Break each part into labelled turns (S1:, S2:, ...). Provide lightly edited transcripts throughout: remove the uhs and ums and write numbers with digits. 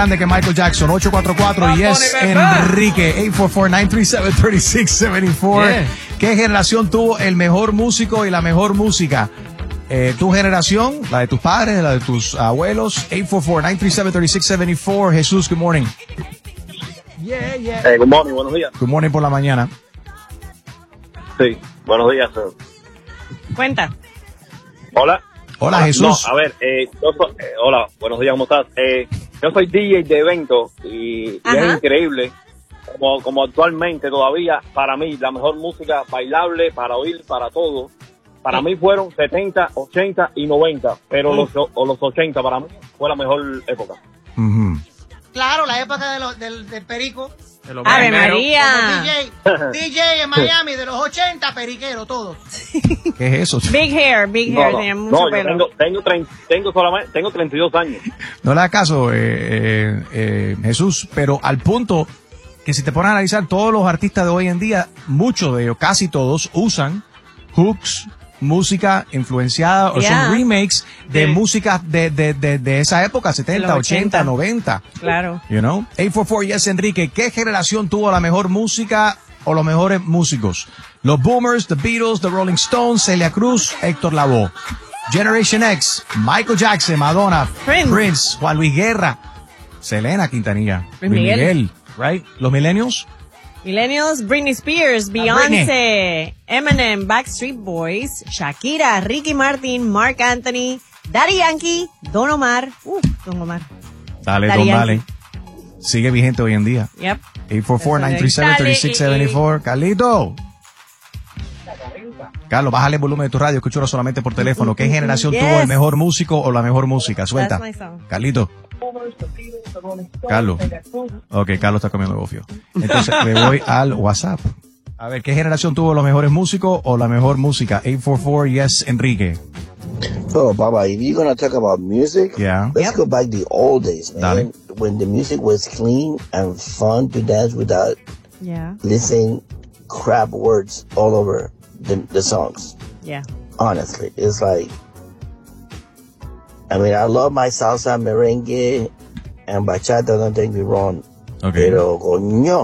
S1: Grande que Michael Jackson, 844 y es Enrique, 844-937-3674. Yeah. ¿Qué generación tuvo el mejor músico y la mejor música? Tu generación, la de tus padres, la de tus abuelos. 844-937-3674. Jesús, good morning.
S2: Good morning, buenos días.
S1: Good morning por la mañana.
S2: Sí, buenos días.
S3: Cuenta.
S2: Hola.
S1: Hola, Jesús.
S2: No, a ver, hola, buenos días, ¿cómo estás? Yo soy DJ de eventos y es increíble como actualmente todavía, para mí, la mejor música bailable, para oír, para todo. Para mí fueron 70, 80 y 90, pero los 80 para mí fue la mejor época.
S4: Claro, la época del perico.
S3: ¡Ave María!
S4: DJ en Miami de los 80, periquero, todos.
S1: ¿Qué es eso?
S3: Big hair, tenía mucho pelo.
S2: Tengo 32 años.
S1: No le hagas caso, Jesús, pero al punto que si te pones a analizar todos los artistas de hoy en día, muchos de ellos, casi todos, usan hooks, música influenciada o son remakes de música de esa época, 70, 80, 90.
S3: Claro.
S1: You know? 844 Yes Enrique, ¿qué generación tuvo la mejor música o los mejores músicos? Los Boomers, The Beatles, The Rolling Stones, Celia Cruz, Héctor Lavoe. Generation X, Michael Jackson, Madonna, Prince, Juan Luis Guerra, Selena Quintanilla, Luis Miguel, right? Los Millennials.
S3: Millennials, Britney Spears, Beyoncé, Eminem, Backstreet Boys, Shakira, Ricky Martin, Mark Anthony, Daddy Yankee, Don Omar. Don Omar.
S1: Dale, Don Dale. Sigue vigente hoy en día.
S3: Yep.
S1: 844-937-3674. Carlito. Carlos, bájale el volumen de tu radio, escúchalo solamente por teléfono. ¿Qué generación tuvo el mejor músico o la mejor música? Suelta. Carlito. Carlos. Ok, Carlos está comiendo gofio. Entonces, me voy al WhatsApp. A ver, ¿qué generación tuvo los mejores músicos o la mejor música? 844 Yes Enrique.
S5: Oh, Baba, if you're going to talk about music, let's go back the old days, man.
S1: Dale.
S5: When the music was clean and fun to dance without listening crap words all over the songs.
S3: Yeah.
S5: Honestly, it's like, I mean, I love my salsa, merengue, and bachata, don't take me wrong.
S1: Okay.
S5: Pero, coño.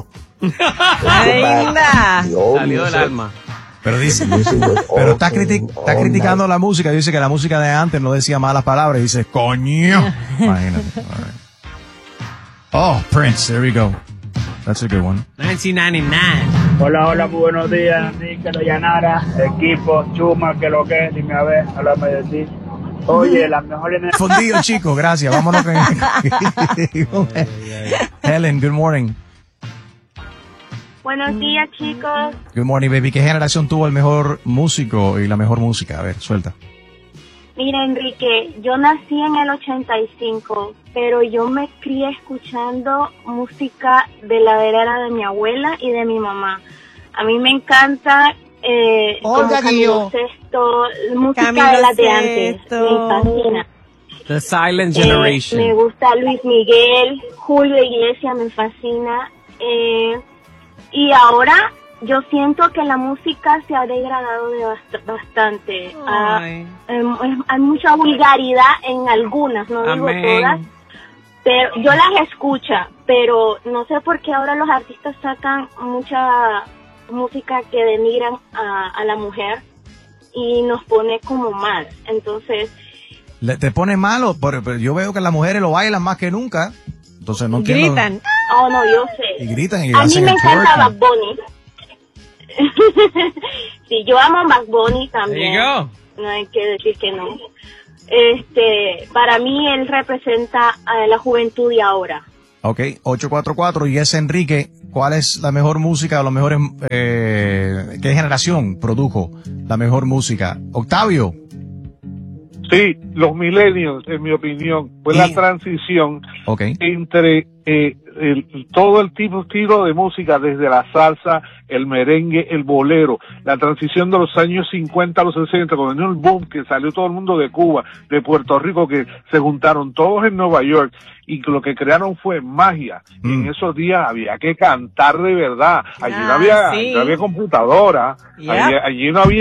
S6: Salió del alma.
S1: Pero dice, pero está criticando la música. Dice que la música de antes no decía malas palabras. Dice, coño. Imagínate. Right. Oh, Prince. There we go. That's a good one.
S6: 1999.
S7: Hola, muy buenos días, Enrique, Yanara, equipo, Chuma, que lo que es, dime a ver, háblame de ti. Oye, las mejores...
S1: Fundido, chicos, gracias. Vámonos con... Helen, good morning.
S8: Buenos días, chicos.
S1: Good morning, baby. ¿Qué generación tuvo el mejor músico y la mejor música? A ver, suelta.
S8: Mira, Enrique, yo nací en el 85, pero yo me crié escuchando música de la era de mi abuela y de mi mamá. A mí me encanta Camilo Sesto, música de las de antes. Me fascina.
S6: The Silent Generation.
S8: Me gusta Luis Miguel, Julio Iglesias me fascina. Y ahora yo siento que la música se ha degradado bastante. Hay mucha vulgaridad en algunas, no digo todas, pero yo las escucho, pero no sé por qué ahora los artistas sacan mucha música que denigran a la mujer y nos pone como mal. Entonces,
S1: ¿te pone malo? Pero yo veo que las mujeres lo bailan más que nunca. Entonces no entiendo.
S3: Gritan.
S8: Oh, no, yo sé.
S1: Y gritan y
S8: a
S1: hacen
S8: mí me encanta
S1: twerking.
S8: Bad Bunny. Sí, yo amo a Bad Bunny también. No hay que decir que no. Para mí él representa a la juventud de ahora.
S1: Ok, 844 y es Enrique. ¿Cuál es la mejor música o los mejores... ¿qué generación produjo la mejor música? Octavio.
S9: Sí, los millennials, en mi opinión, fue la transición entre todo el estilo de música, desde la salsa, el merengue, el bolero, la transición de los años 50 a los 60, cuando vino el boom, que salió todo el mundo de Cuba, de Puerto Rico, que se juntaron todos en Nueva York, y lo que crearon fue magia. En esos días había que cantar de verdad. Allí no había computadora, allí no había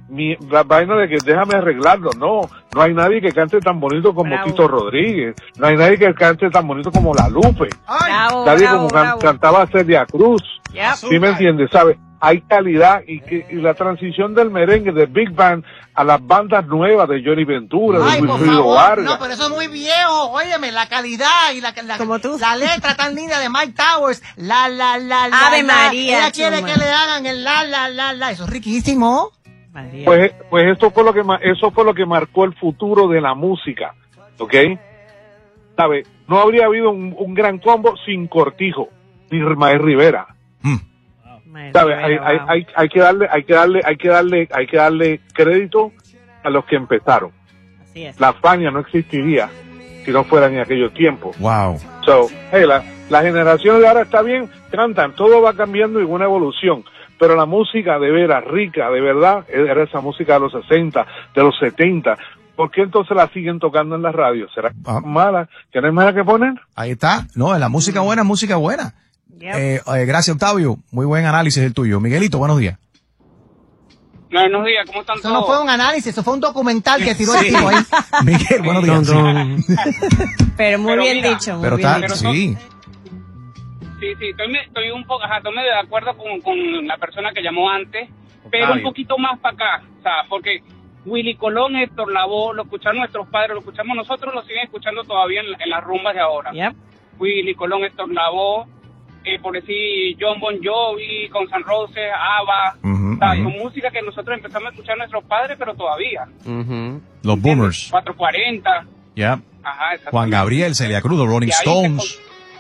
S9: la vaina de que déjame arreglarlo. No hay nadie que cante tan bonito como Tito Rodríguez. No hay nadie que cante tan bonito como La Lupe. Nadie como cantaba Celia Cruz. ¿Sí me entiendes? ¿Sabes? Hay calidad y la transición del merengue, de Big Band, a las bandas nuevas de Johnny Ventura, de Wilfrido Vargas.
S4: No, pero eso es muy viejo. Óyeme, la calidad y la letra tan linda de Mike Towers.
S3: Ave María.
S4: Ella quiere que le hagan el la. Eso es riquísimo.
S9: Pues eso fue lo que marcó el futuro de la música, ¿ok? ¿Sabe? No habría habido un gran combo sin Cortijo ni Ismael Rivera. ¿Sabe? Hay que darle crédito a los que empezaron.
S3: Así es.
S9: La Fania no existiría si no fuera en aquellos tiempos.
S1: Wow.
S9: So, hey, la generación de ahora está bien, cantan, todo va cambiando y una evolución. Pero la música de veras rica, de verdad, era esa música de los 60, de los 70. ¿Por qué entonces la siguen tocando en la radio? ¿Será mala? ¿Que no hay nada que poner?
S1: Ahí está. No, la música buena es música buena. Gracias, Octavio. Muy buen análisis el tuyo. Miguelito, buenos días.
S10: Buenos días, ¿cómo están todos?
S4: Eso no fue un análisis, eso fue un documental que tiró el tipo ahí.
S1: Miguel, buenos días.
S3: Pero muy bien dicho.
S1: Pero está, sí.
S10: Sí, estoy un poco, estoy medio de acuerdo con la persona que llamó antes, pero un poquito más para acá, o sea, porque Willy Colón, Héctor Lavoe, lo escucharon nuestros padres, lo escuchamos nosotros, lo siguen escuchando todavía en las rumbas de ahora. Willy Colón, Héctor Lavoe, por decir John Bon Jovi, Guns N' Roses, ABBA, son música que nosotros empezamos a escuchar nuestros padres, pero todavía.
S1: Los boomers.
S10: 440. Ajá,
S1: Juan Gabriel, Celia Cruz, los Rolling Stones.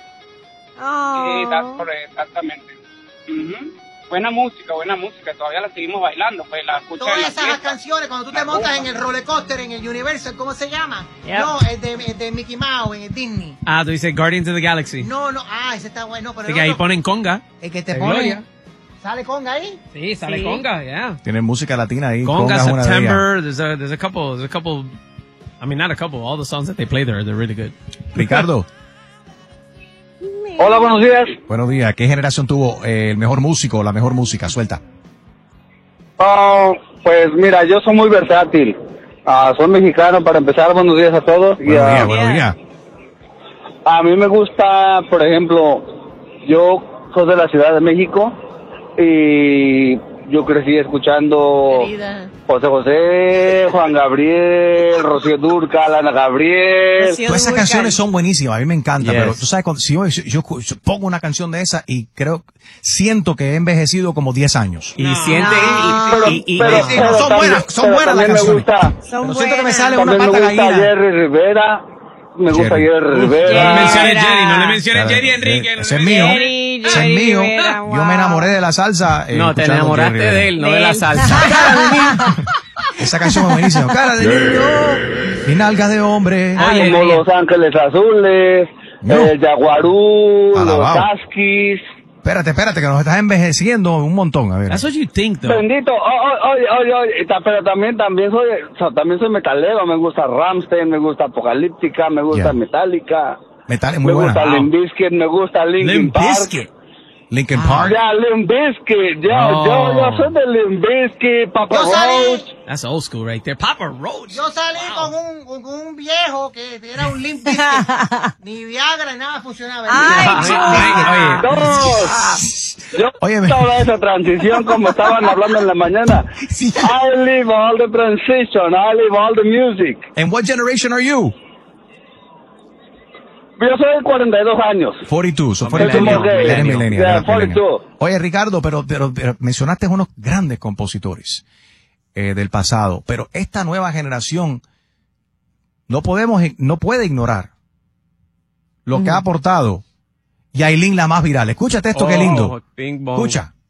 S10: Exactamente. Buena música, todavía la seguimos bailando, pues la escuchas.
S4: Todas esas canciones, cuando tú te montas en el roller coaster, en el Universal, ¿cómo se llama? No, el de Mickey Mouse, en el Disney.
S6: Tú dices Guardians of the Galaxy.
S4: No, ese está bueno. Pero
S6: que ahí ponen conga.
S4: El que te pone. ¿Sale conga ahí?
S6: Sí, sale conga, yeah.
S1: Tienen música latina ahí.
S6: Conga, September, there's a couple, I mean, not a couple, all the songs that they play there, they're really good.
S1: Ricardo.
S11: Hola, buenos días.
S1: Buenos días. ¿Qué generación tuvo el mejor músico o la mejor música? Suelta.
S11: Pues mira, yo soy muy versátil. Soy mexicano, para empezar. Buenos días a todos.
S1: Buenos días.
S11: A mí me gusta, por ejemplo, yo soy de la Ciudad de México y yo crecí escuchando José José, Juan Gabriel, Rocío Dúrcal, Ana Gabriel.
S1: Todas esas canciones son buenísimas, a mí me encanta, pero tú sabes, si yo pongo una canción de esa y siento que he envejecido como 10 años.
S6: Y siente,
S1: pero son buenas las canciones.
S4: Pero siento que me sale una pata
S11: gallina. Me gusta Jerry Rivera. Me gusta Jerry Rivera.
S6: No le menciones Jerry Enrique.
S1: Ese es mío. Ese es mío. Yo me enamoré de la salsa.
S6: No, te enamoraste de él, no de la salsa.
S1: Esa canción es buenísima. Cara de niño y nalgas de hombre.
S11: Como Los Ángeles Azules, el Jaguarú, los Huskies.
S1: Espérate, que nos estás envejeciendo un montón, a ver.
S6: That's what you think, though.
S11: Bendito, oye, pero también soy metalero, me gusta Rammstein, me gusta Apocalíptica, me gusta Metallica.
S1: Metal es muy buena.
S11: Me gusta Limp Bizkit, me gusta Linkin Park.
S1: Linkin Park.
S11: Limp Bizkit, yo soy de Limp Bizkit, Papa Roach.
S6: That's old school right there, Papa Roach.
S4: Yo salí con un viejo que era un Limp Bizkit. Ni Viagra ni nada funcionaba.
S11: Yo toda esa transición como estaban hablando en la mañana. I live all the transition, I live all the music.
S1: And what generation are you?
S11: Yo soy de 42 años.
S1: 42, so 42. Eres millennial. Oye, Ricardo, pero mencionaste unos grandes compositores del pasado, pero esta nueva generación no puede ignorar lo que ha aportado Yailin, la más viral. Escúchate esto, qué lindo. Escucha.